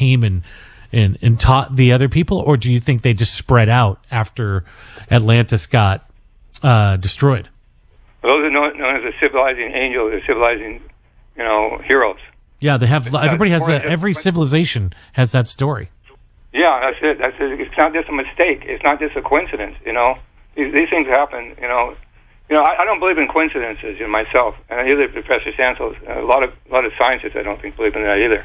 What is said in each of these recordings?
came and taught the other people, or do you think they just spread out after Atlantis got destroyed? Those are known as the civilizing angels, the civilizing, heroes. Yeah, they have. Every civilization has that story. Yeah, that's it. It's not just a mistake. It's not just a coincidence. These things happen. I don't believe in coincidences myself, and neither Professor Santos. A lot of scientists, I don't think, believe in that either.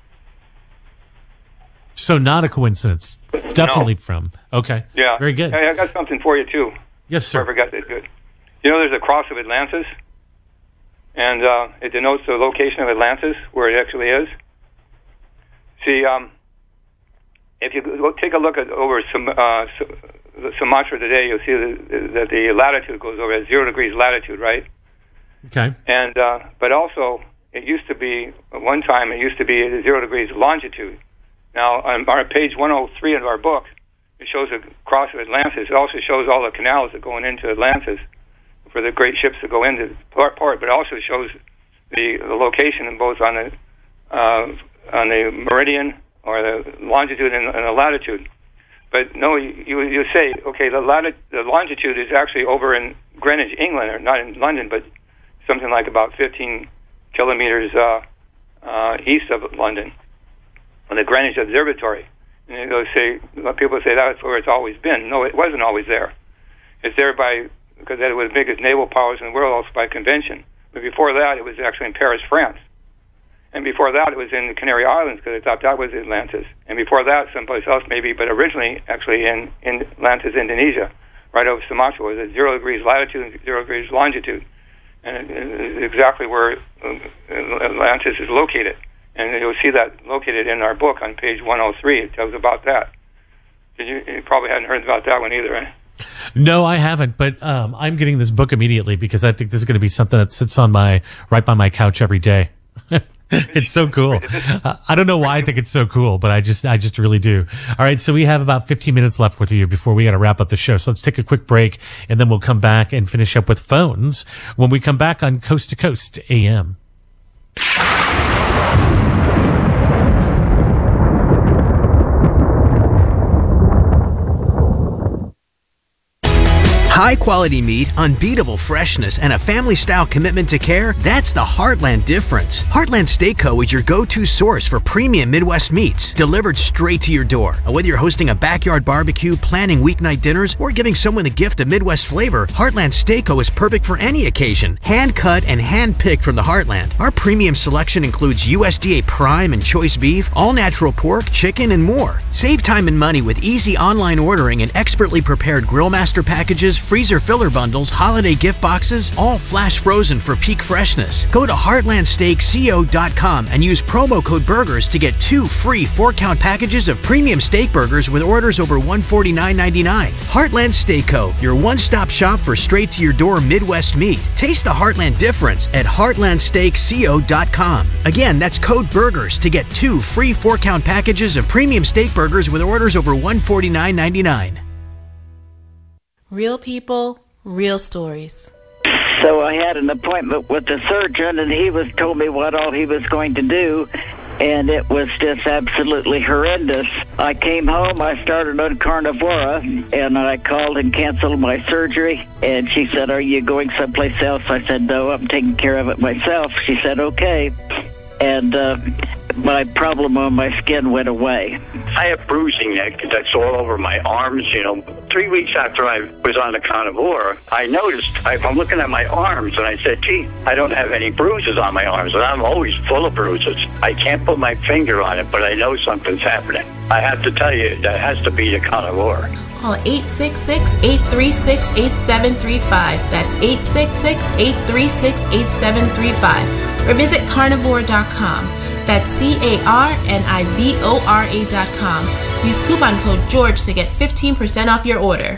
So not a coincidence. Definitely from. Okay. Yeah. Very good. Hey, I got something for you too. Yes, sir. I forgot that. Good. There's a cross of Atlantis, and it denotes the location of Atlantis, where it actually is. See, if you take a look at over Sumatra today, you'll see that the latitude goes over at 0 degrees latitude, right? Okay. And but also, it used to be at 0 degrees longitude. Now, on our page 103 of our book, it shows a cross of Atlantis. It also shows all the canals that go into Atlantis for the great ships that go into port, but it also shows the location in both on the meridian or the longitude and the latitude. But no, you say, okay, the longitude is actually over in Greenwich, England, or not in London, but something like about 15 kilometers east of London, on the Greenwich Observatory. And people say that's where it's always been. No, it wasn't always there. It's there because that was the biggest naval powers in the world, also by convention. But before that, it was actually in Paris, France. And before that, it was in the Canary Islands, because I thought that was Atlantis. And before that, someplace else maybe, but originally actually in Atlantis, Indonesia, right over Sumatra. It was at 0 degrees latitude and 0 degrees longitude. And it's exactly where Atlantis is located. And you'll see that located in our book on page 103. It tells about that. You probably hadn't heard about that one either, right? No, I haven't, but I'm getting this book immediately because I think this is going to be something that sits on right by my couch every day. It's so cool. I don't know why I think it's so cool, but I just really do. All right, so we have about 15 minutes left with you before we got to wrap up the show. So let's take a quick break, and then we'll come back and finish up with phones when we come back on Coast to Coast AM. High-quality meat, unbeatable freshness, and a family-style commitment to care, that's the Heartland difference. Heartland Steak Co. is your go-to source for premium Midwest meats, delivered straight to your door. Whether you're hosting a backyard barbecue, planning weeknight dinners, or giving someone the gift of Midwest flavor, Heartland Steak Co. is perfect for any occasion. Hand-cut and hand-picked from the Heartland. Our premium selection includes USDA prime and choice beef, all-natural pork, chicken, and more. Save time and money with easy online ordering and expertly prepared Grillmaster packages, freezer filler bundles, holiday gift boxes, all flash frozen for peak freshness. Go to heartlandsteakco.com and use promo code BURGERS to get 2 free 4-count packages of premium steak burgers with orders over $149.99. Heartland Steak Co., your one-stop shop for straight-to-your-door Midwest meat. Taste the Heartland difference at heartlandsteakco.com. Again, that's code BURGERS to get 2 free 4-count packages of premium steak burgers with orders over $149.99. Real people, real stories. So I had an appointment with the surgeon, and he told me what all he was going to do, and it was just absolutely horrendous. I came home, I started on Carnivora, and I called and canceled my surgery, and she said, "Are you going someplace else?" I said, "No, I'm taking care of it myself." She said, "Okay." And my problem on my skin went away. I have bruising that's all over my arms, 3 weeks after I was on the Carnivora, I noticed, I'm looking at my arms, and I said, gee, I don't have any bruises on my arms, and I'm always full of bruises. I can't put my finger on it, but I know something's happening. I have to tell you, that has to be the Carnivora. Call 866-836-8735. That's 866-836-8735. Or visit carnivora.com. That's carnivora.com. Use coupon code GEORGE to get 15% off your order.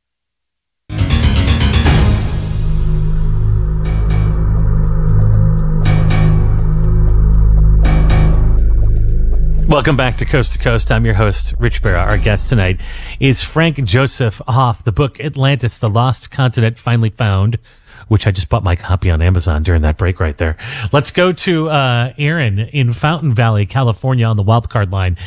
Welcome back to Coast. I'm your host, Rich Barra. Our guest tonight is Frank Joseph Hoff. The book Atlantis, The Lost Continent Finally Found, which I just bought my copy on Amazon during that break right there. Let's go to Aaron in Fountain Valley, California on the wildcard line.